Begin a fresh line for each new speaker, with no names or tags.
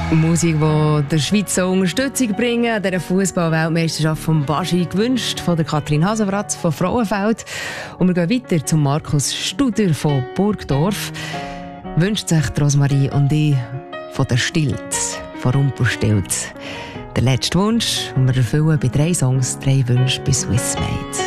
Musik, die der Schweiz so Unterstützung bringen, an dieser Fußball-Weltmeisterschaft von Baschi gewünscht, von der Kathrin Hasenwratz von Frauenfeld. Und wir gehen weiter zu Markus Studer von Burgdorf. Wünscht sich Rosmarie und ich von der Stilz, von Rumpelstilz. Der letzte Wunsch, und wir erfüllen bei 3 Songs 3 Wünsche bei Swiss Made.